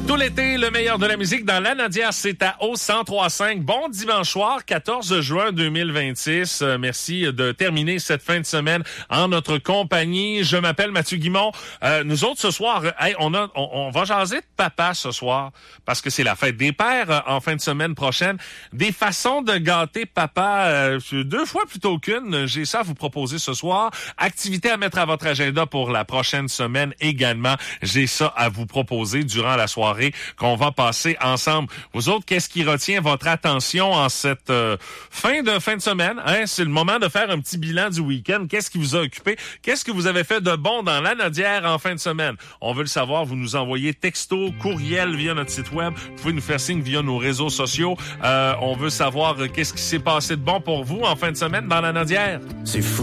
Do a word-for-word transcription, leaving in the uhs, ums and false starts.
Tout l'été, le meilleur de la musique dans la Nadière, c'est à O cent trois cinq. Bon dimanche soir, quatorze juin deux mille vingt-six. Euh, merci de terminer cette fin de semaine en notre compagnie. Je m'appelle Mathieu Guimond. Euh, nous autres, ce soir, hey, on, a, on, on va jaser de papa ce soir parce que c'est la fête des pères euh, en fin de semaine prochaine. Des façons de gâter papa euh, deux fois plutôt qu'une. J'ai ça à vous proposer ce soir. Activité à mettre à votre agenda pour la prochaine semaine également. J'ai ça à vous proposer durant la soirée qu'on va passer ensemble. Vous autres, qu'est-ce qui retient votre attention en cette euh, fin de fin de semaine? Hein? C'est le moment de faire un petit bilan du week-end. Qu'est-ce qui vous a occupé? Qu'est-ce que vous avez fait de bon dans la Nadière en fin de semaine? On veut le savoir. Vous nous envoyez texto, courriel via notre site web. Vous pouvez nous faire signe via nos réseaux sociaux. Euh, on veut savoir euh, qu'est-ce qui s'est passé de bon pour vous en fin de semaine dans la Nadière. C'est fou.